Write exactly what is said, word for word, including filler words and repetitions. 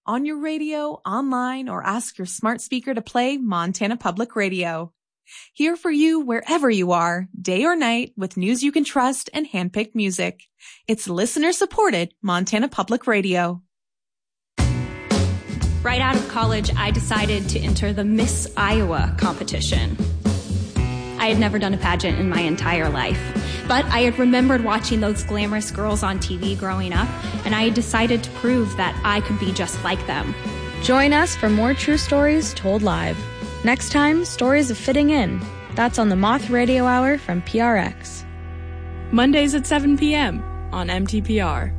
on your radio, online, or ask your smart speaker to play Montana Public Radio. Here for you wherever you are, day or night, with news you can trust and handpicked music. It's listener-supported Montana Public Radio. Right out of college, I decided to enter the Miss Iowa competition. I had never done a pageant in my entire life, but I had remembered watching those glamorous girls on T V growing up, and I had decided to prove that I could be just like them. Join us for more true stories told live. Next time, Stories of Fitting In. That's on the Moth Radio Hour from P R X. Mondays at seven p.m. on M T P R.